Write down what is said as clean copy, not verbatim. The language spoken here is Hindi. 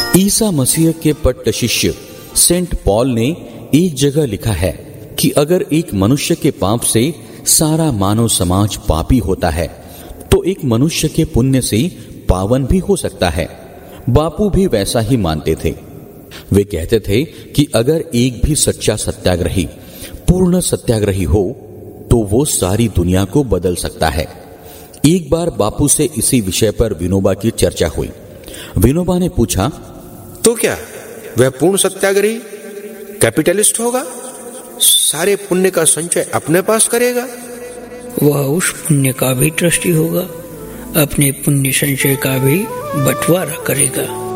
ईसा मसीह के पट्ट शिष्य सेंट पॉल ने एक जगह लिखा है कि अगर एक मनुष्य के पाप से सारा मानव समाज पापी होता है तो एक मनुष्य के पुण्य से पावन भी हो सकता है। बापू भी वैसा ही मानते थे। वे कहते थे कि अगर एक भी सच्चा सत्याग्रही पूर्ण सत्याग्रही हो तो वो सारी दुनिया को बदल सकता है। एक बार बापू से इसी विषय पर विनोबा की चर्चा हुई। विनोबा ने पूछा, तो क्या वह पूर्ण सत्याग्रही कैपिटलिस्ट होगा? सारे पुण्य का संचय अपने पास करेगा? वह उस पुण्य का भी ट्रस्टी होगा, अपने पुण्य संचय का भी बंटवारा करेगा।